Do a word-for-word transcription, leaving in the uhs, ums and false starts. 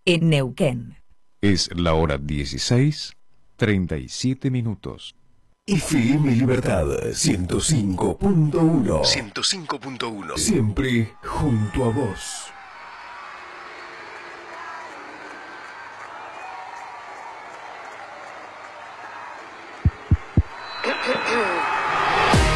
en Neuquén. Es la hora dieciséis, treinta y siete minutos. F M Libertad ciento cinco punto uno. ciento cinco punto uno. Siempre junto a vos.